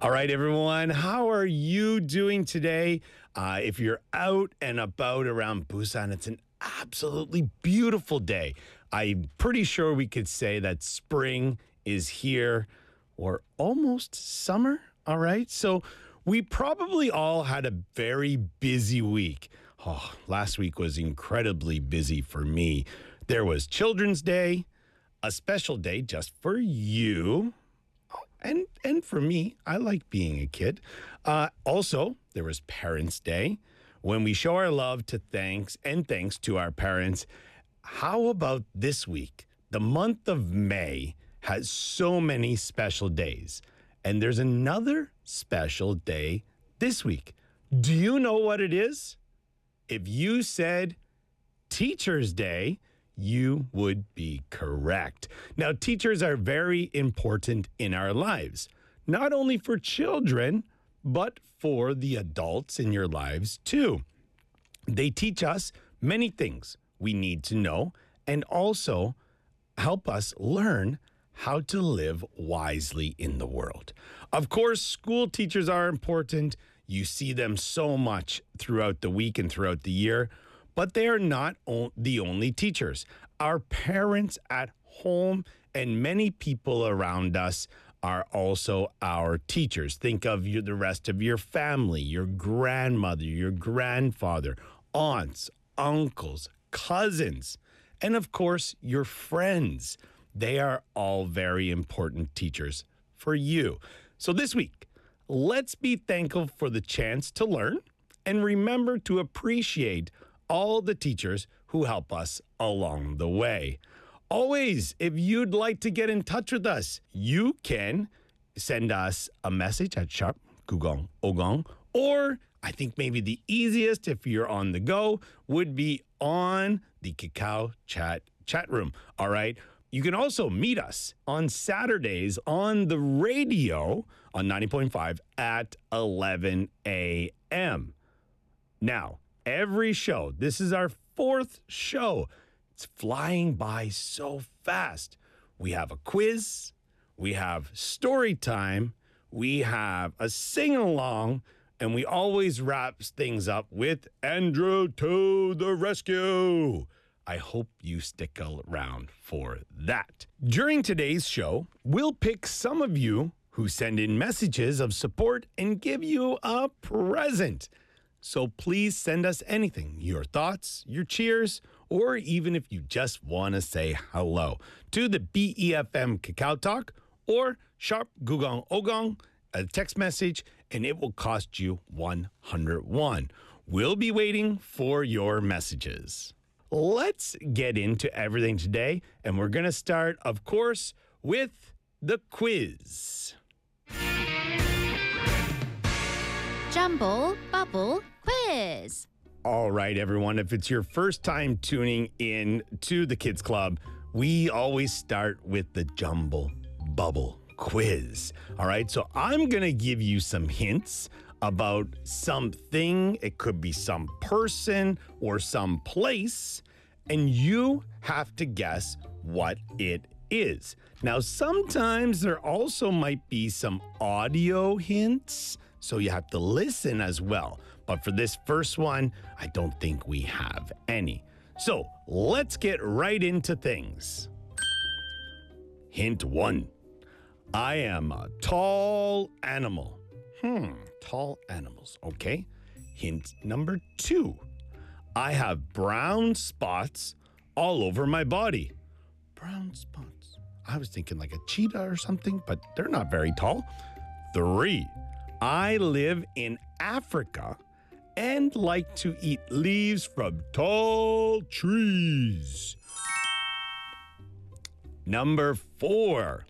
All right, everyone, how are you doing today? If you're out and about around Busan, it's an absolutely beautiful day. I'm pretty sure we could say that spring is here or almost summer. All right, so we probably all had a very busy week. Oh, last week was incredibly busy for me. There was Children's Day, a special day just for you. And for me, I like being a kid. Also, there was Parents' Day, when we show our love to thanks to our parents. How about this week? The month of May has so many special days, and there's another special day this week. Do you know what it is? If you said Teacher's Day, you would be correct. Now, teachers are very important in our lives, not only for children, but for the adults in your lives too. They teach us many things we need to know and also help us learn how to live wisely in the world. Of course, school teachers are important. You see them so much throughout the week and throughout the year. But they are not the only teachers. Our parents at home and many people around us are also our teachers. Think of the rest of your family, your grandmother, your grandfather, aunts, uncles, cousins, and of course, your friends. They are all very important teachers for you. So this week, let's be thankful for the chance to learn and remember to appreciate all the teachers who help us along the way. Always, if you'd like to get in touch with us, you can send us a message at Sharp Gugong Ogong, or I think maybe the easiest if you're on the go would be on the Kakao chat room. All right. You can also meet us on Saturdays on the radio on 90.5 at 11 a.m. Now, every show, this is our fourth show. It's flying by so fast. We have a quiz, we have story time, we have a sing-along, and we always wrap things up with Andrew to the rescue. I hope you stick around for that. During today's show, we'll pick some of you who send in messages of support and give you a present. So please send us anything, your thoughts, your cheers, or even if you just want to say hello to the BEFM Kakao Talk or Sharp Gugong Ogong, a text message, and it will cost you 101. We'll be waiting for your messages. Let's get into everything today, and we're going to start, of course, with the quiz. Jumble Bubble Quiz. All right, everyone, if it's your first time tuning in to the Kids Club, we always start with the Jumble Bubble Quiz. All right, so I'm going to give you some hints about something. It could be some person or some place, and you have to guess what it is. Now, sometimes there also might be some audio hints, so you have to listen as well. But for this first one, I don't think we have any. So let's get right into things. Hint 1. I am a tall animal. Tall animals. Okay. Hint number 2. I have brown spots all over my body. Brown spots. I was thinking like a cheetah or something, but they're not very tall. 3. I live in Africa and like to eat leaves from tall trees. Number 4.